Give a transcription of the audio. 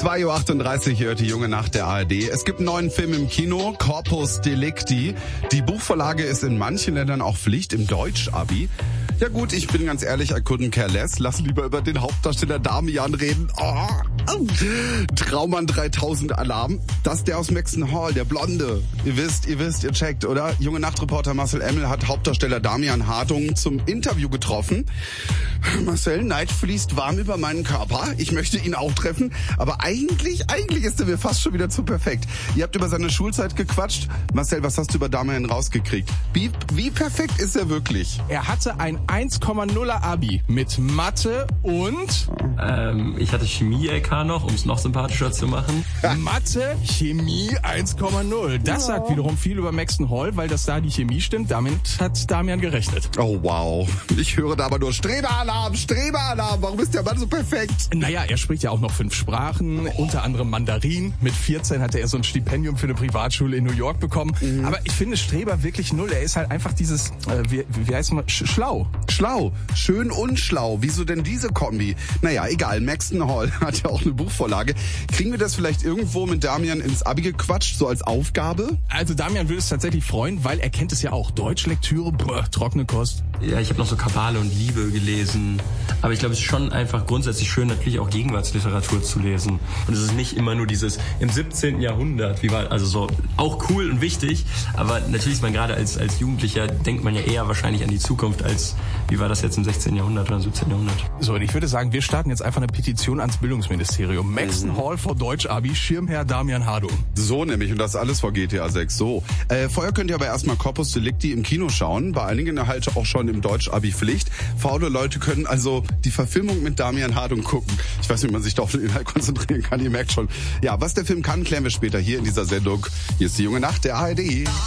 2:38 Uhr hört die junge Nacht der ARD. Es gibt einen neuen Film im Kino, Corpus Delicti. Die Buchvorlage ist in manchen Ländern auch Pflicht im Deutsch-Abi. Ja gut, ich bin ganz ehrlich, I couldn't care less. Lass lieber über den Hauptdarsteller Damian reden. Traummann 3000 Alarm. Das ist der aus Maxton Hall, der Blonde. Ihr wisst, ihr checkt, oder? Junge Nachtreporter Marcel Emmel hat Hauptdarsteller Damian Hardung zum Interview getroffen. Marcel, Neid fließt warm über meinen Körper. Ich möchte ihn auch treffen. Aber eigentlich ist er mir fast schon wieder zu perfekt. Ihr habt über seine Schulzeit gequatscht. Marcel, was hast du über Damian rausgekriegt? Wie perfekt ist er wirklich? Er hatte ein 1,0er Abi mit Mathe und... Ich hatte Chemie-LK noch, um es noch sympathischer zu machen. Mathe, Chemie 1,0. Das sagt wiederum viel über Maxton Hall, weil das da die Chemie stimmt. Damit hat Damian gerechnet. Oh wow, ich höre da aber nur Streberalarm. Warum ist der Mann so perfekt? Naja, er spricht ja auch noch 5 Sprachen, unter anderem Mandarin. Mit 14 hatte er so ein Stipendium für eine Privatschule in New York bekommen. Aber ich finde Streber wirklich null. Er ist halt einfach dieses, wie heißt man, schlau. Schlau, schön und schlau. Wieso denn diese Kombi? Naja, egal, Maxton Hall hat ja auch eine Buchvorlage. Kriegen wir das vielleicht irgendwo mit Damian ins Abi gequatscht, so als Aufgabe? Also Damian würde es tatsächlich freuen, weil er kennt es ja auch. Deutschlektüre, trockene Kost. Ja, ich habe noch so Kabale und Liebe gelesen. Aber ich glaube, es ist schon einfach grundsätzlich schön, natürlich auch Gegenwartsliteratur zu lesen. Und es ist nicht immer nur dieses im 17. Jahrhundert, also so auch cool und wichtig. Aber natürlich ist man gerade als Jugendlicher, denkt man ja eher wahrscheinlich an die Zukunft als wie war das jetzt im 16. Jahrhundert oder im 17. Jahrhundert. So, und ich würde sagen, wir starten jetzt einfach eine Petition ans Bildungsministerium. Maxton Hall vor Deutsch-Abi, Schirmherr Damian Hardung. So nämlich, und das alles vor GTA 6. So, vorher könnt ihr aber erstmal Corpus Delicti im Kino schauen. Bei einigen halt auch schon im Deutsch-Abi Pflicht. Faule Leute können also die Verfilmung mit Damian Hardung gucken. Ich weiß nicht, wie man sich da auf den Inhalt konzentrieren kann. Ihr merkt schon. Ja, was der Film kann, klären wir später hier in dieser Sendung. Hier ist die junge Nacht der ARD.